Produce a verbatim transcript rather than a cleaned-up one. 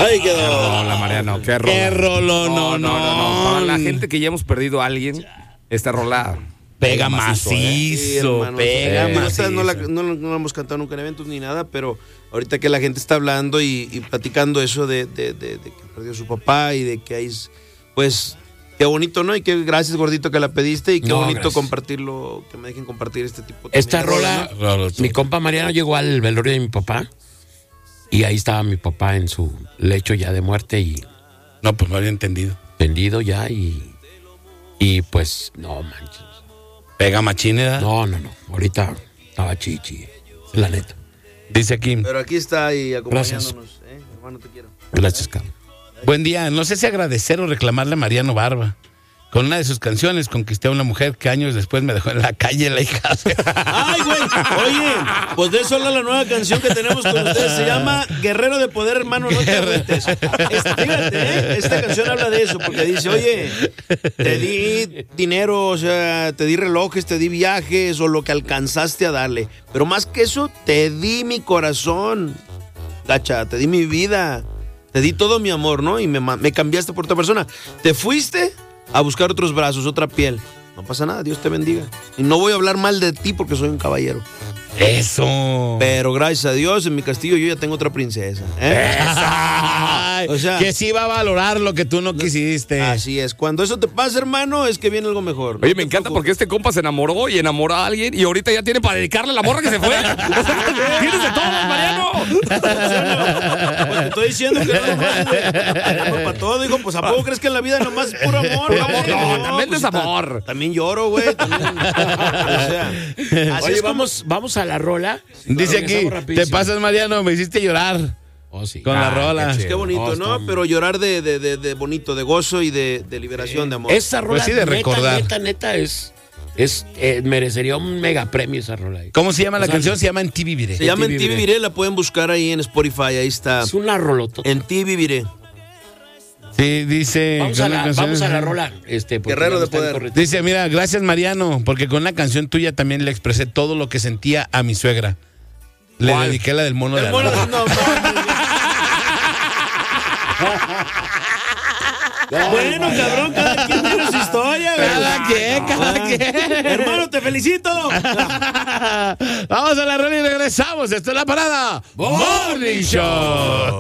Ahí quedó. Qué rola, Mariano, qué rola. Qué rolón, no, no, no, no. Para la gente que ya hemos perdido a alguien, esta rola pega macizo, macizo, ¿eh? pega Sí, macizo. sí, No la, sí. no, no la hemos cantado nunca en eventos ni nada, pero ahorita que la gente está hablando y, y platicando eso de, de, de, de que perdió a su papá y de que hay, pues, qué bonito, ¿no? Y qué gracias, gordito, que la pediste y qué No, bonito gracias. compartirlo, que me dejen compartir este tipo de Esta rola, mi compa Mariano llegó al velorio de mi papá y ahí estaba mi papá en su lecho ya de muerte y... No, pues no había entendido. Tendido ya y... Y pues, no manches. Pega machina. No, no, no. Ahorita estaba chichi, la neta. Dice aquí. Pero aquí está ahí Gracias. acompañándonos, ¿eh? Hermano, te quiero. Gracias, cabrón. Buen día. No sé si agradecer o reclamarle a Mariano Barba. Con una de sus canciones conquisté a una mujer que años después me dejó en la calle la hija. Ay, güey. Oye, pues de eso habla la nueva canción que tenemos con ustedes. Se llama Guerrero de Poder, hermano, no te agüites. Esta- Fíjate, ¿eh? Esta canción habla de eso, porque dice, oye, te di dinero, o sea, te di relojes, te di viajes o lo que alcanzaste a darle. Pero más que eso, te di mi corazón, gacha, te di mi vida, te di todo mi amor, ¿no? Y me, ma- me cambiaste por otra persona. Te fuiste a buscar otros brazos, otra piel. No pasa nada, Dios te bendiga. Y no voy a hablar mal de ti porque soy un caballero. Eso. Pero gracias a Dios, en mi castillo yo ya tengo otra princesa. ¿eh? Ay, O sea- que sí va a valorar lo que tú no quisiste. Así es. Cuando eso te pasa, hermano, es que viene algo mejor. Oye, me encanta porque este compa se enamoró y enamoró a alguien y ahorita ya tiene para dedicarle a la morra que se fue. O sea, tienes de todo, Mariano. Pues te estoy diciendo que no nomás, güey. Para todo, digo, pues ¿a poco crees que en la vida nomás es puro amor? Puro güey? amor, no, también pues, es amor. ta- También lloro, güey. También, o sea, así Oye, es como- vamos, vamos a la rola. Dice aquí, Regresamos te rapidísimo. pasas, Mariano, me hiciste llorar Oh, sí. con la Ah, rola. qué Qué bonito, Oh, ¿no? está- Pero llorar de, de, de, de bonito, de gozo y de, de liberación, de amor. Esa rola, Pues sí, de neta, recordar. neta, neta, es... es eh, merecería un mega premio esa rola. ahí. ¿Cómo se llama la O sea, canción? Se llama En ti viviré. Se llama En En ti ti viviré, la pueden buscar ahí en Spotify, ahí está. Es una rolotota. En ti viviré. Sí, dice. Vamos a, con la, la canción- vamos a la rola. Este, porque Guerrero ya me de están poder. corriendo. Dice, mira, gracias Mariano, porque con la canción tuya también le expresé todo lo que sentía a mi suegra. Le ¿Cuál? dediqué la del mono de El mono- Aladín. no, mames. Bueno, cabrón, cada quien tiene su historia, güey. Cada quien, cada Ah. quien. Hermano, te felicito. Vamos a la rola y regresamos. Esto es La Parada Morning Show.